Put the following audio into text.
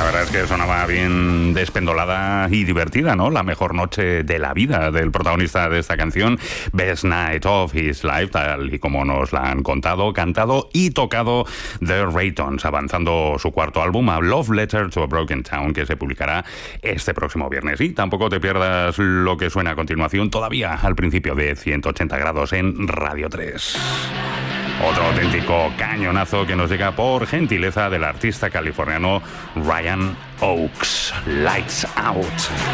verdad es que sonaba bien despendolada y divertida, ¿no? La mejor noche de la vida del protagonista de esta canción, Best Night of His Life, tal y como nos la han contado, cantado y tocado The Raytons, avanzando su cuarto álbum, A Love Letter to a Broken Town, que se publicará este próximo viernes. Y tampoco te pierdas lo que suena a continuación, todavía al principio de 180 grados en Radio 3. Otro auténtico cañonazo que nos llega por gentileza del artista californiano Ryan Oakes. Lights Out.